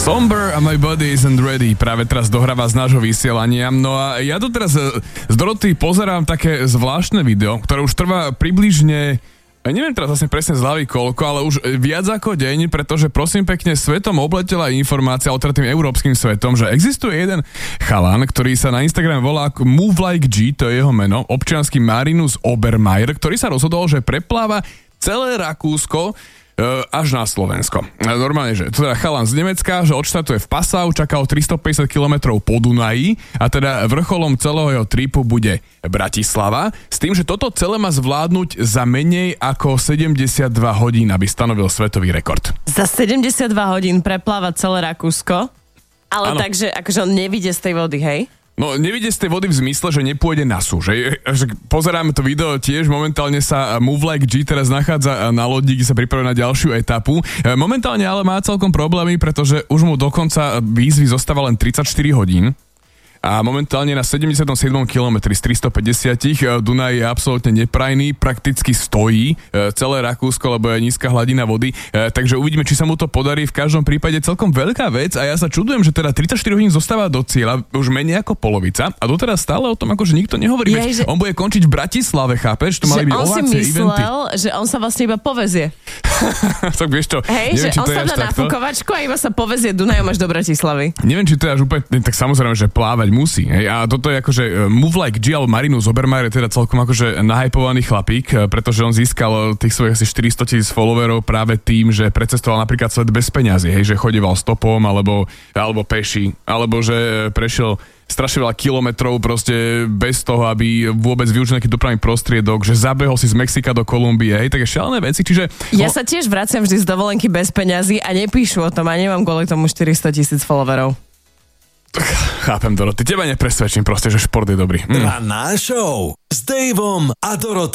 Somber a My Body Isn't Ready práve teraz dohráva z nášho vysielania. No a ja tu teraz z Doroty pozerám také zvláštne video, ktoré už trvá približne, neviem teraz vlastne presne z hlavy koľko, ale už viac ako deň, pretože prosím pekne svetom obletela informácia, ale teda tým európskym svetom, že existuje jeden chalan, ktorý sa na Instagram volá ako Move Like G, to je jeho meno, občiansky Marinus Obermeier, ktorý sa rozhodol, že prepláva celé Rakúsko až na Slovensko. Normálne, že to teda chalan z Nemecka, že odštartuje v Passau, čaká o 350 km po Dunaji a teda vrcholom celého jeho tripu bude Bratislava, s tým, že toto celé má zvládnuť za menej ako 72 hodín, aby stanovil svetový rekord. Za 72 hodín prepláva celé Rakúsko, ale ano. Takže akože on nevidie z tej vody, hej? No, nevidie z tej vody v zmysle, že nepôjde na súž. Pozeráme to video tiež, momentálne sa Move Like G teraz nachádza na lodi, kde sa pripravuje na ďalšiu etapu. Momentálne ale má celkom problémy, pretože už mu do konca výzvy zostáva len 34 hodín. A momentálne na 77. kilometri z 350 Dunaj je absolútne neprajný, prakticky stojí celé Rakúsko, lebo je nízka hladina vody, takže uvidíme, či sa mu to podarí. V každom prípade celkom veľká vec a ja sa čudujem, že teda 34 hodín zostáva do cieľa, už menej ako polovica a doteraz stále o tom akože nikto nehovorí. Že on bude končiť v Bratislave, chápeš? To mali byť ovácie, eventy. On si myslel, že on sa vlastne iba povezie. Tak vieš čo, hej, neviem, že on sa dá na fúkovačku a iba sa povezie Dunajom až do Bratislavy. Neviem, či to je až úplne, tak samozrejme, že plávať musí. Hej. A toto je akože Move Like G alebo Marinus Obermeier je teda celkom akože nahypovaný chlapík, pretože on získal tých svojich asi 400 000 followerov práve tým, že precestoval napríklad svet bez peňazí, hej, že chodieval stopom alebo peši, alebo že prešiel strašne veľa kilometrov proste bez toho, aby vôbec využil nejaký dopravný prostriedok, že zabehol si z Mexika do Kolumbie, hej, také šialené veci, čiže... Ja sa tiež vraciam vždy z dovolenky bez peňazí a nepíšu o tom a nemám kvôli tomu 400 000 followerov. Chápem, Doroty, teba nepresvedčím proste, že šport je dobrý. Ranná show s Daveom a Doroty.